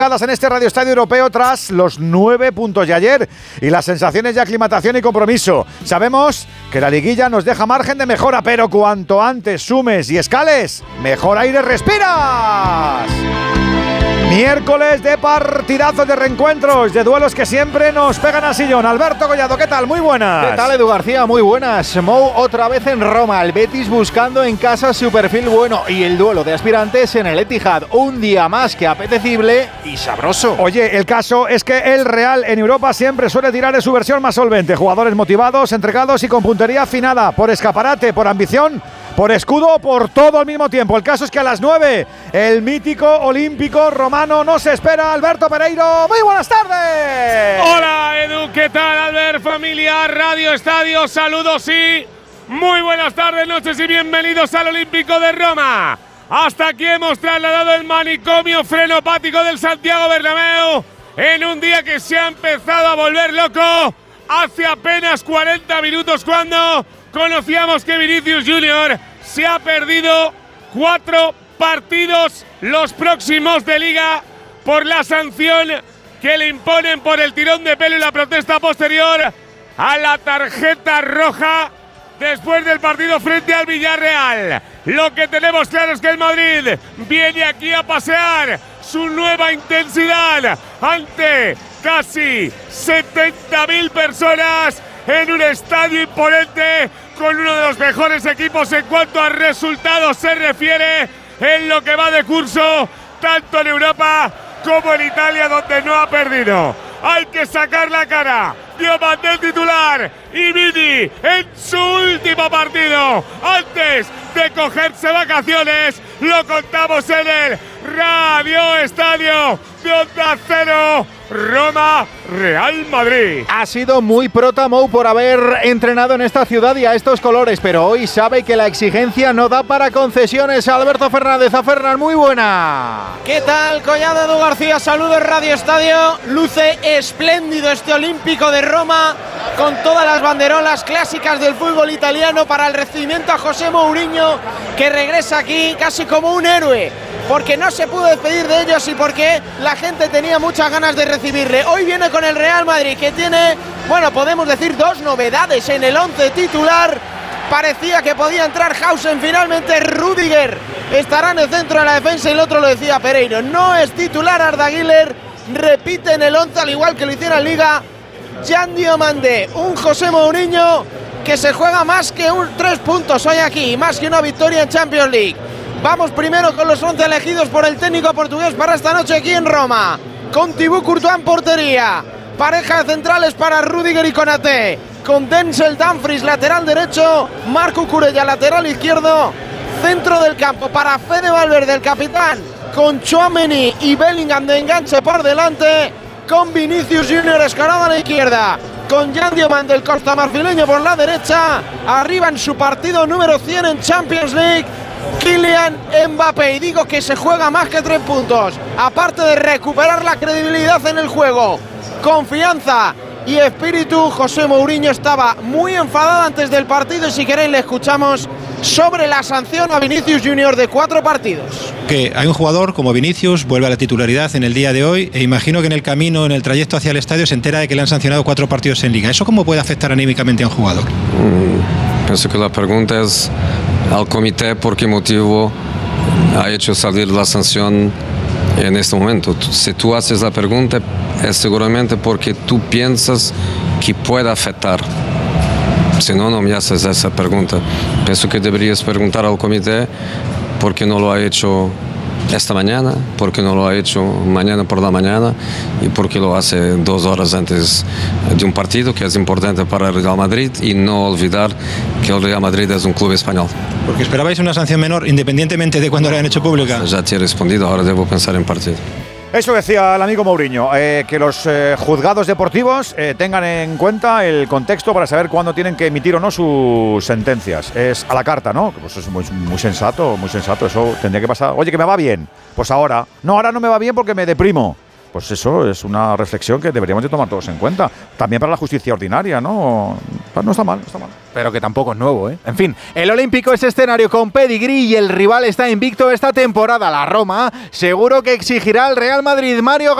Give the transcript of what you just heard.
En este Radio Estadio Europeo tras los 9 puntos de ayer y las sensaciones de aclimatación y compromiso. Sabemos que la liguilla nos deja margen de mejora, pero cuanto antes sumes y escales, mejor aire respiras. Miércoles de partidazos, de reencuentros, de duelos que siempre nos pegan al sillón. Alberto Collado, ¿qué tal? Muy buenas. ¿Qué tal, Edu García? Muy buenas. Mou otra vez en Roma, el Betis buscando en casa su perfil bueno y el duelo de aspirantes en el Etihad. Un día más que apetecible y sabroso. Oye, el caso es que el Real en Europa siempre suele tirar de su versión más solvente. Jugadores motivados, entregados y con puntería afinada. Por escaparate, por ambición, por escudo, por todo al mismo tiempo. El caso es que a las 9, el mítico olímpico romano nos espera. Alberto Pereiro, muy buenas tardes. Hola Edu, ¿qué tal? Albert, familia, Radio Estadio, saludos y muy buenas tardes, noches y bienvenidos al Olímpico de Roma. Hasta aquí hemos trasladado el manicomio frenopático del Santiago Bernabéu en un día que se ha empezado a volver loco hace apenas 40 minutos cuando conocíamos que Vinicius Junior se ha perdido 4 partidos los próximos de Liga por la sanción que le imponen por el tirón de pelo y la protesta posterior a la tarjeta roja después del partido frente al Villarreal. Lo que tenemos claro es que el Madrid viene aquí a pasear su nueva intensidad ante casi 70.000 personas en un estadio imponente con uno de los mejores equipos en cuanto a resultados se refiere en lo que va de curso, tanto en Europa como en Italia, donde no ha perdido. Hay que sacar la cara. Diomandé titular y Vini en su último partido antes de cogerse vacaciones. Lo contamos en el Radio Estadio de Onda Cero. Roma, Real Madrid. Ha sido muy prota Mou por haber entrenado en esta ciudad y a estos colores, pero hoy sabe que la exigencia no da para concesiones. Alberto Fernández, a Fernández, muy buena. ¿Qué tal, Collado? Edu García, saludos Radio Estadio. Luce espléndido este Olímpico de Roma con todas las banderolas clásicas del fútbol italiano para el recibimiento a José Mourinho, que regresa aquí casi como un héroe, porque no se pudo despedir de ellos y porque la gente tenía muchas ganas de recibirle. Hoy viene con el Real Madrid, que tiene, bueno, podemos decir 2 novedades en el 11 titular. Parecía que podía entrar Hausen, finalmente Rüdiger estará en el centro de la defensa y el otro lo decía Pereiro. No es titular Arda Güler, repite en el 11 al igual que lo hiciera en Liga Jan Diomandé. Un José Mourinho que se juega más que 3 puntos hoy aquí, más que una victoria en Champions League. Vamos primero con los 11 elegidos por el técnico portugués para esta noche aquí en Roma. Con Thibaut Courtois en portería. Pareja de centrales para Rüdiger y Konaté. Con Denzel Dumfries, lateral derecho. Marco Cucurella, lateral izquierdo. Centro del campo para Fede Valverde, el capitán. Con Tchouaméni y Bellingham de enganche por delante. Con Vinicius Junior escorado a la izquierda. Con Jan Diomandé, el costamarfileño, por la derecha. Arriba en su partido número 100 en Champions League, Kylian Mbappé. Y digo que se juega más que 3 puntos. Aparte de recuperar la credibilidad en el juego, confianza y espíritu. José Mourinho estaba muy enfadado antes del partido y si queréis le escuchamos sobre la sanción a Vinicius Junior de 4 partidos. Que hay un jugador como Vinicius, vuelve a la titularidad en el día de hoy e imagino que en el camino, en el trayecto hacia el estadio se entera de que le han sancionado 4 partidos en Liga. ¿Eso cómo puede afectar anímicamente a un jugador? Pienso que la pregunta es al comité por qué motivo ha hecho salir la sanción en este momento. Si tú haces la pregunta es seguramente porque tú piensas que puede afectar. Si no, no me haces esa pregunta. Pienso que deberías preguntar al comité por qué no lo ha hecho esta mañana, por qué no lo ha hecho mañana por la mañana y por qué lo hace 2 horas antes de un partido que es importante para el Real Madrid, y no olvidar que el Real Madrid es un club español. Porque esperabais una sanción menor independientemente de cuándo la han hecho pública. Ya te he respondido, ahora debo pensar en partido. Eso decía el amigo Mourinho, que los juzgados deportivos tengan en cuenta el contexto para saber cuándo tienen que emitir o no sus sentencias. Es a la carta, ¿no? Pues es muy sensato, eso tendría que pasar. Oye, que me va bien, pues ahora. No, ahora no me va bien porque me deprimo. pues eso es una reflexión que deberíamos de tomar todos en cuenta. También para la justicia ordinaria, ¿no? No está mal, no está mal. Pero que tampoco es nuevo, ¿eh? En fin, el Olímpico es escenario con pedigrí y el rival está invicto esta temporada. La Roma seguro que exigirá al Real Madrid. Mario